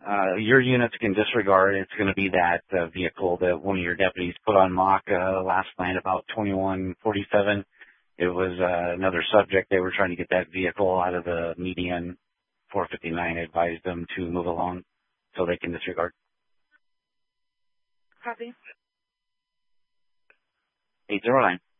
Your units can disregard. It's going to be that vehicle that one of your deputies put on mock last night about 2147. It was another subject. They were trying to get that vehicle out of the median. 459 advised them to move along so they can disregard. Copy. 809.